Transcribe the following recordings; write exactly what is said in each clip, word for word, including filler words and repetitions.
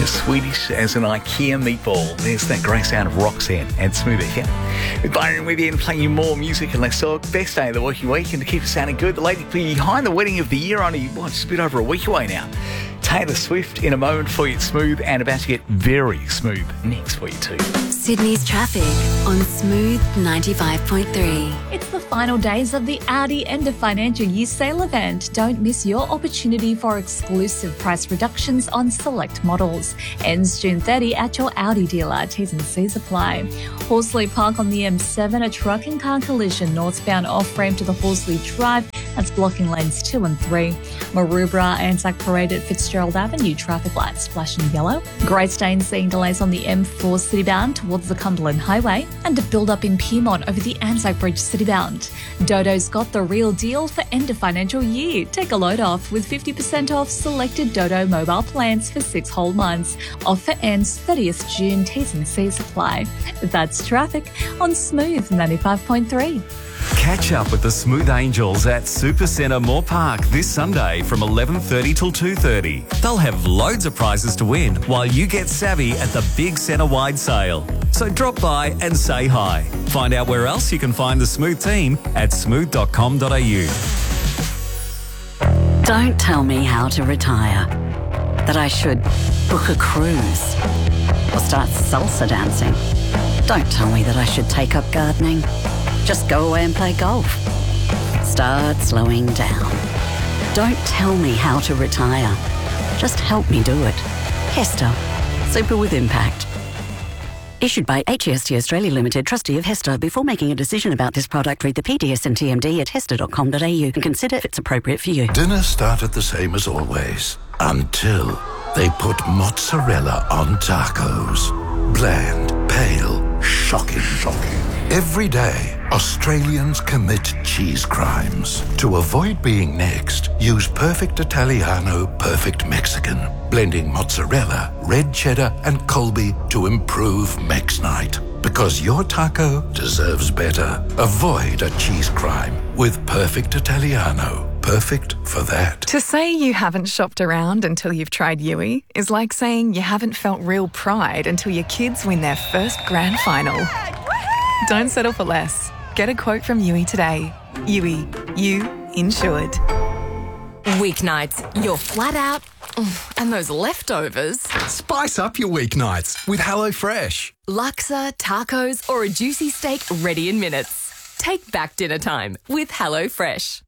As Swedish as an IKEA meatball. There's that great sound of Roxanne and Smooth F M. With Byron with you and playing you more music and less talk. Best day of the working week, and to keep it sounding good, the lady behind the wedding of the year, only well, just a bit over a week away now. Taylor Swift in a moment for you. It's Smooth and about to get very smooth next for you too. Sydney's traffic on Smooth ninety-five point three. It's the final days of the Audi end of financial year sale event. Don't miss your opportunity for exclusive price reductions on select models. Ends June thirtieth at your Audi dealer. T's and C's apply. Horsley Park on the M seven, a truck and car collision northbound off-ramp to the Horsley Drive. That's blocking lanes two and three. Maroubra, Anzac Parade at Fitzgerald Avenue, traffic lights flashing yellow. Greystone seeing delays on the M four citybound towards the Cumberland Highway, and a build-up in Piedmont over the Anzac Bridge citybound. Dodo's got the real deal for end of financial year. Take a load off with fifty percent off selected Dodo mobile plans for six whole months. Offer ends thirtieth June. T's and C's apply. That's traffic on Smooth ninety-five point three. Catch up with the Smooth Angels at Supercentre Moore Park this Sunday from eleven thirty till two thirty. They'll have loads of prizes to win while you get savvy at the big centre-wide sale. So drop by and say hi. Find out where else you can find the Smooth team at smooth dot com dot a u. Don't tell me how to retire. That I should book a cruise or start salsa dancing. Don't tell me that I should take up gardening. Just go away and play golf. Start slowing down. Don't tell me how to retire. Just help me do it. Hester. Super with impact. Issued by H E S T Australia Limited, trustee of Hester. Before making a decision about this product, read the P D S and T M D at hester dot com dot a u and consider if it's appropriate for you. Dinner started the same as always, until they put mozzarella on tacos. Bland, pale, shocking, shocking. Every day, Australians commit cheese crimes. To avoid being next, use Perfect Italiano, Perfect Mexican. Blending mozzarella, red cheddar, and Colby to improve Mex Night. Because your taco deserves better. Avoid a cheese crime with Perfect Italiano. Perfect for that. To say you haven't shopped around until you've tried Yui is like saying you haven't felt real pride until your kids win their first grand final. Don't settle for less. Get a quote from Yui today. Yui, you insured. Weeknights, you're flat out, and those leftovers. Spice up your weeknights with HelloFresh. Laksa, tacos, or a juicy steak ready in minutes. Take back dinner time with HelloFresh.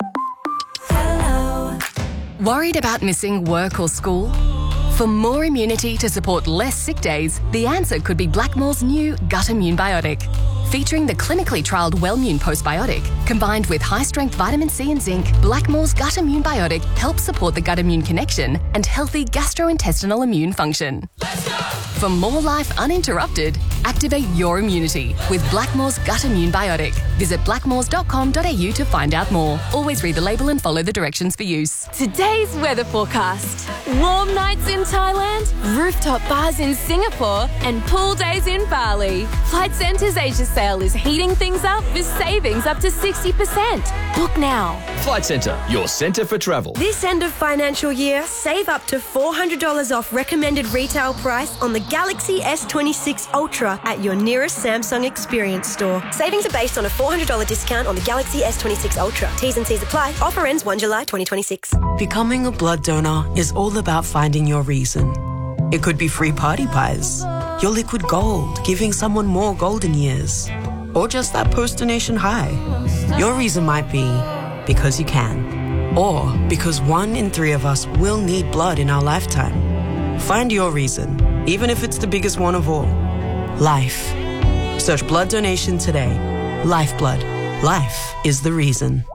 Hello. Worried about missing work or school? For more immunity to support less sick days, the answer could be Blackmore's new Gut Immune Biotic. Featuring the clinically trialled Wellmune Postbiotic, combined with high-strength vitamin C and zinc, Blackmore's Gut Immune Biotic helps support the gut-immune connection and healthy gastrointestinal immune function. Let's go! For more life uninterrupted, activate your immunity with Blackmore's Gut Immune Biotic. Visit blackmores dot com dot a u to find out more. Always read the label and follow the directions for use. Today's weather forecast. Warm nights in Thailand, rooftop bars in Singapore, and pool days in Bali. Flight Centre's Asia sale is heating things up with savings up to sixty percent. Book now. Flight Centre, your centre for travel. This end of financial year, save up to four hundred dollars off recommended retail price on the Galaxy S twenty-six Ultra at your nearest Samsung Experience store. Savings are based on a four hundred dollars discount on the Galaxy S twenty-six Ultra. T's and C's apply. Offer ends first of July twenty twenty-six. Becoming a blood donor is all about finding your reason. It could be free party pies, your liquid gold, giving someone more golden years, or just that post-donation high. Your reason might be because you can, or because one in three of us will need blood in our lifetime. Find your reason, even if it's the biggest one of all. Life. Search blood donation today. Lifeblood. Life is the reason.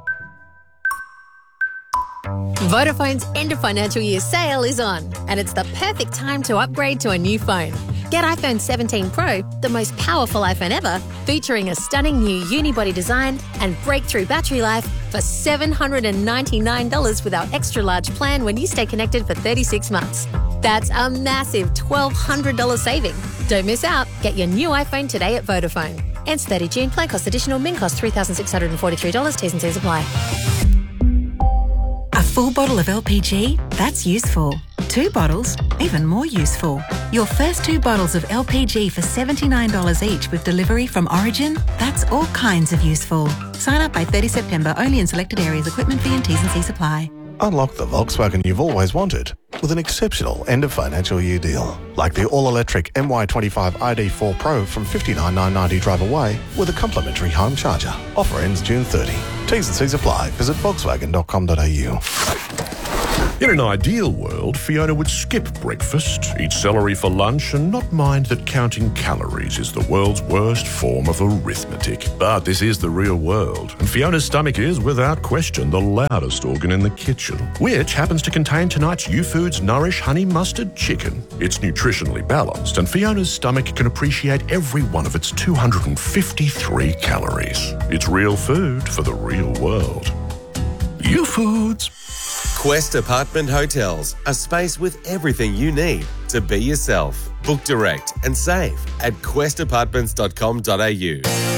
Vodafone's end of financial year sale is on, and it's the perfect time to upgrade to a new phone. Get iPhone seventeen Pro, the most powerful iPhone ever, featuring a stunning new unibody design and breakthrough battery life for seven hundred ninety-nine dollars with our extra large plan when you stay connected for thirty-six months. That's a massive twelve hundred dollars saving. Don't miss out. Get your new iPhone today at Vodafone. Ends thirtieth June. Plan cost additional. Min cost three thousand six hundred forty-three dollars. T's and C's apply. A full bottle of L P G? That's useful. Two bottles, even more useful. Your first two bottles of L P G for seventy-nine dollars each with delivery from Origin? That's all kinds of useful. Sign up by thirtieth of September, only in selected areas. Equipment fee and T's and C's apply. Unlock the Volkswagen you've always wanted with an exceptional end of financial year deal. Like the all-electric M Y twenty-five I D four Pro from fifty-nine thousand nine hundred ninety drive away with a complimentary home charger. Offer ends June thirtieth. T's and C's apply. Visit volkswagen dot com dot a u. In an ideal world, Fiona would skip breakfast, eat celery for lunch, and not mind that counting calories is the world's worst form of arithmetic. But this is the real world, and Fiona's stomach is, without question, the loudest organ in the kitchen, which happens to contain tonight's U-Foods Nourish Honey Mustard Chicken. It's nutritionally balanced, and Fiona's stomach can appreciate every one of its two hundred fifty-three calories. It's real food for the real world. U-Foods. Quest Apartment Hotels, a space with everything you need to be yourself. Book direct and save at quest apartments dot com dot a u.